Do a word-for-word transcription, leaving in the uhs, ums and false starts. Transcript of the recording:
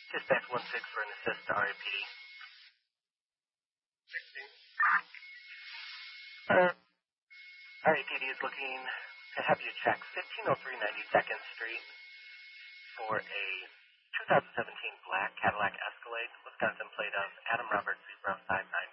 Dispatch one six for an assist to R A P D. Uh, R A P D is looking to have you check fifteen oh three ninety-second Street for a two thousand seventeen black Cadillac Escalade, Wisconsin plate of Adam Robert Zebra five nine.